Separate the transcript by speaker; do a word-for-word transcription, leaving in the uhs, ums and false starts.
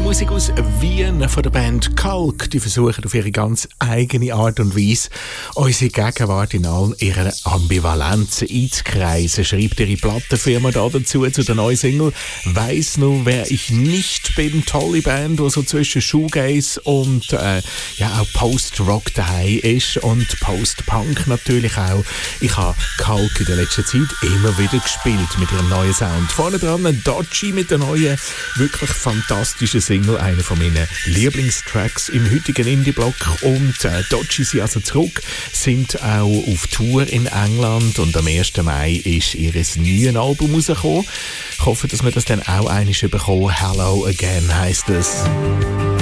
Speaker 1: Musik aus Wien von der Band Kalk. Die versuchen auf ihre ganz eigene Art und Weise unsere Gegenwart in all ihren Ambivalenzen einzukreisen. Schreibt ihre Plattenfirma da dazu zu der neuen Single «Weiss nur, wer ich nicht bin». Tolle Band, die so zwischen Shoegaze und äh, ja, auch Post-Rock daheim ist und Post-Punk natürlich auch. Ich habe Kalk in der letzten Zeit immer wieder gespielt mit ihrem neuen Sound. Vorne dran ein Dodgy mit der neuen, wirklich fantastischen Single, einer von meinen Lieblingstracks im heutigen Indie-Block. Und äh, Dodgy sind also zurück, sind auch auf Tour in England und am ersten Mai ist ihr neues Album rausgekommen. Ich hoffe, dass wir das dann auch einmal bekommen. «Hello Again» heisst es.